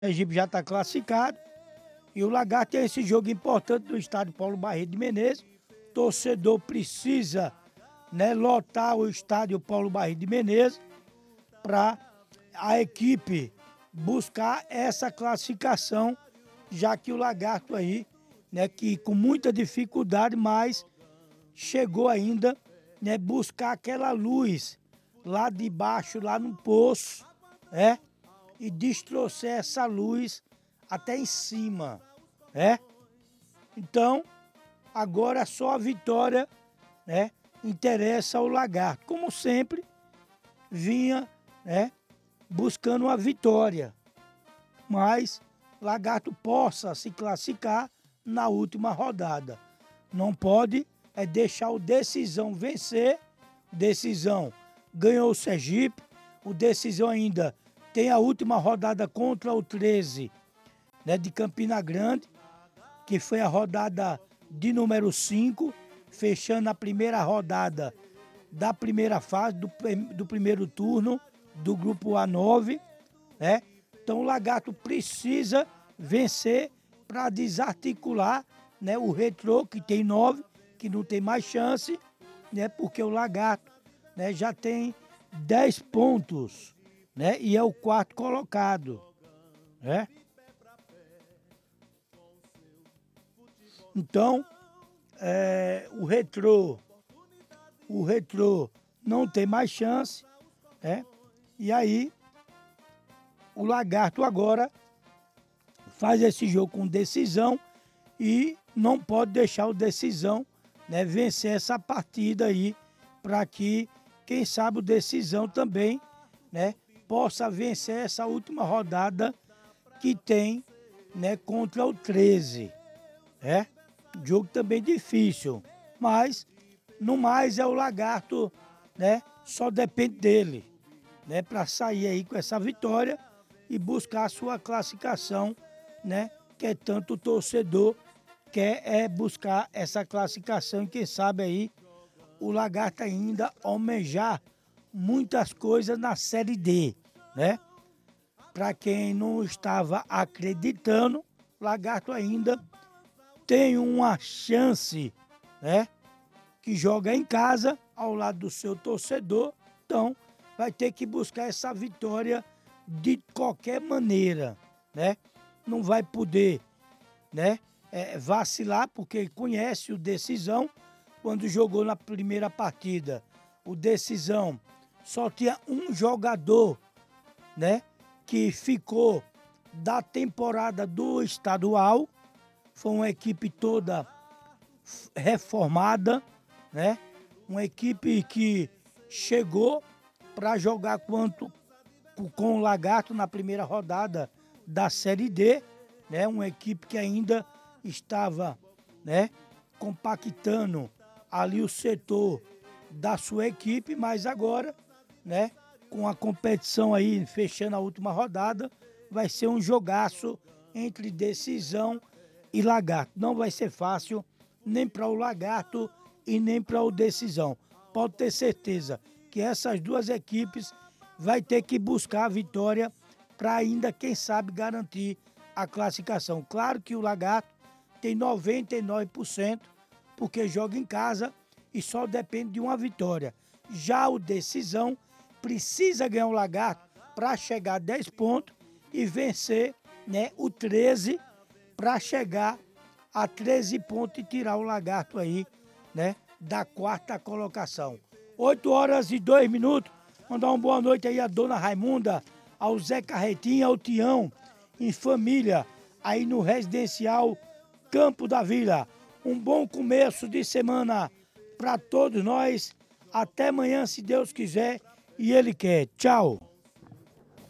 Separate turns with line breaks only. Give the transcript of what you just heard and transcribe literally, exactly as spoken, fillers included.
Sergipe já está classificado. E o Lagarto tem esse jogo importante do estádio Paulo Barreto de Menezes. Torcedor precisa, né, lotar o estádio Paulo Barreto de Menezes para a equipe buscar essa classificação, já que o Lagarto aí, né, que com muita dificuldade, mas chegou ainda, né, buscar aquela luz lá de baixo, lá no poço, né, e destrocer essa luz até em cima, né? Então, agora só a vitória, né, interessa ao Lagarto. Como sempre, vinha, né, buscando uma vitória, mas Lagarto possa se classificar na última rodada. Não pode é deixar o Decisão vencer. Decisão ganhou o Sergipe, o Decisão ainda tem a última rodada contra o treze, né, de Campina Grande, que foi a rodada de número cinco, fechando a primeira rodada da primeira fase, do, do primeiro turno, do grupo A nove, né? Então o Lagarto precisa vencer para desarticular, né, o Retrô, que tem nove, que não tem mais chance, né, porque o Lagarto, né, já tem dez pontos, né, e é o quarto colocado, né? Então, é, o Retrô, o Retrô não tem mais chance, né? E aí, o Lagarto agora faz esse jogo com decisão e não pode deixar o Decisão, né, vencer essa partida aí, para que, quem sabe, o Decisão também, né, possa vencer essa última rodada que tem, né, contra o treze. É, jogo também difícil, mas no mais é o Lagarto, né, só depende dele, né, para sair aí com essa vitória e buscar a sua classificação, né, que é tanto o torcedor quer é buscar essa classificação e quem sabe aí o Lagarto ainda almejar muitas coisas na Série D, né? Para quem não estava acreditando, Lagarto ainda tem uma chance, né? Que joga em casa, ao lado do seu torcedor, então vai ter que buscar essa vitória de qualquer maneira, né? Não vai poder, né, é, vacilar, porque conhece o Decisão. Quando jogou na primeira partida, o Decisão só tinha um jogador, né, que ficou da temporada do estadual. Foi uma equipe toda reformada, né? Uma equipe que chegou para jogar quanto com o Lagarto na primeira rodada da Série D, né? Uma equipe que ainda estava, né, compactando ali o setor da sua equipe, mas agora, né, com a competição aí fechando a última rodada, vai ser um jogaço entre Decisão e Lagarto. Não vai ser fácil nem para o Lagarto e nem para o Decisão. Pode ter certeza que essas duas equipes vai ter que buscar a vitória para ainda, quem sabe, garantir a classificação. Claro que o Lagarto tem noventa e nove por cento porque joga em casa e só depende de uma vitória. Já o Decisão precisa ganhar o Lagarto para chegar a dez pontos e vencer, né, o treze para chegar a treze pontos e tirar o Lagarto aí, né, da quarta colocação. oito horas e dois minutos. Mandar uma boa noite aí a dona Raimunda, ao Zé Carretinha, ao Tião, em família, aí no residencial Campo da Vila. Um bom começo de semana para todos nós. Até amanhã, se Deus quiser e Ele quer. Tchau.